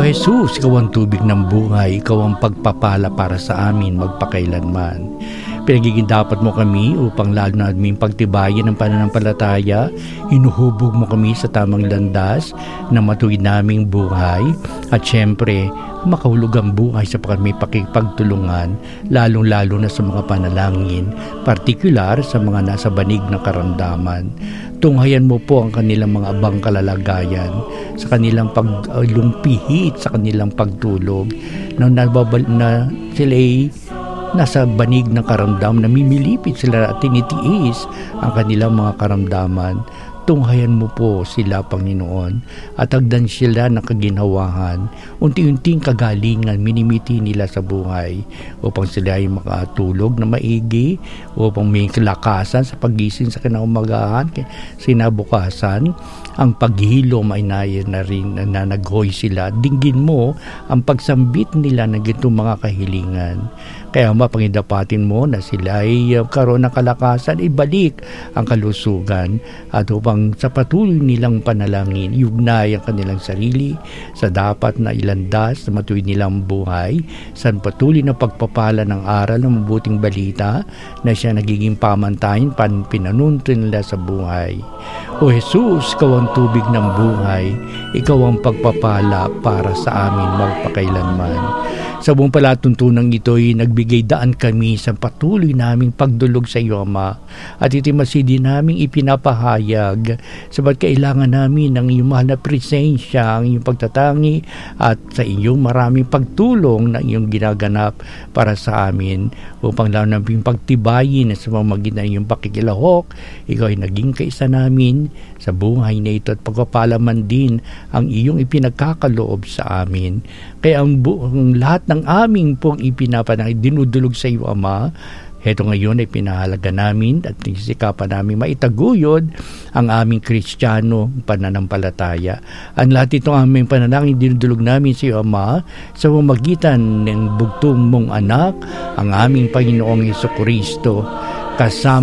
Jesus, ikaw ang tubig ng buhay, ikaw ang pagpapala para sa amin magpakailanman. Pinagigindapat mo kami upang lalo na aming pagtibayin ng pananampalataya. Hinuhubog mo kami sa tamang landas na matuwid naming buhay. At syempre, makahulog ang buhay sa kami pakipagtulungan, lalong-lalo na sa mga panalangin, partikular sa mga nasa banig ng karamdaman. Tunghayan mo po ang kanilang mga abang kalalagayan, sa kanilang paglumpihit, sa kanilang pagtulog, na sila ay nasa banig ng karamdam, namimilipit sila at tinitiis ang kanilang mga karamdaman. Tunghayan mo po sila, Panginoon, at hagdan sila ng kaginhawahan, unti-unting kagalingan, minimiti nila sa buhay, upang sila ay makatulog na maigi, upang may kalakasan sa pagising sa kinaumagahan, sinabukasan, ang paghilom ay na rin na naghoy sila. Dinggin mo ang pagsambit nila ng gitong mga kahilingan. Kaya mapangidapatin mo na sila ay karoon ng kalakasan, ibalik ang kalusugan, at upang sa patuloy nilang panalangin, iugnay ang kanilang sarili sa dapat na ilandas na matuwid nilang buhay, sa patuloy na pagpapala ng aral ng mabuting balita na siya nagiging pamantayan pinanunto nila sa buhay. O Jesus, ikaw ang tubig ng buhay, ikaw ang pagpapala para sa amin magpakailanman. Sa buong palatuntunang ito'y nagbigay daan kami sa patuloy naming pagdulog sa iyo, Ama, at itimasidi naming ipinapahayag sabat kailangan namin ng iyong mahal na presensya, ang iyong pagtatangi at sa iyong maraming pagtulong na iyong ginaganap para sa amin upang lalo namin pagtibayin sa pamamagitan ng iyong pakikilahok. Ikaw ay naging kaisa namin sa buhay na ito at pagpapalaman din ang iyong ipinagkakaloob sa amin. Kaya ang lahat ng aming pong ipinapanay, dinudulog sa iyo, Ama. Heto ngayon ay pinahalaga namin at nisikapan namin maitaguyod ang aming Kristiyano pananampalataya. Ang lahat itong aming panalangin dinudulog namin sa iyo, Ama, sa pamamagitan ng bugtong mong anak, ang aming Panginoong Hesukristo, kasama